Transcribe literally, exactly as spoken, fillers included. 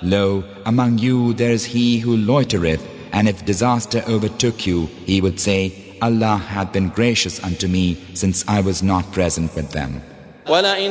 Lo, among you there is he who loitereth, and if disaster overtook you, he would say, Allah hath been gracious unto me since I was not present with them.